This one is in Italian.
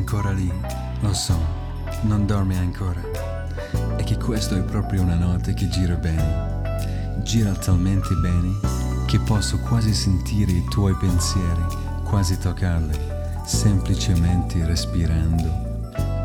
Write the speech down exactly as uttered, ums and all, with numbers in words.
Ancora lì, lo so, non dormi ancora. È che questo è proprio una notte che gira bene. Gira talmente bene che posso quasi sentire i tuoi pensieri, quasi toccarli, semplicemente respirando.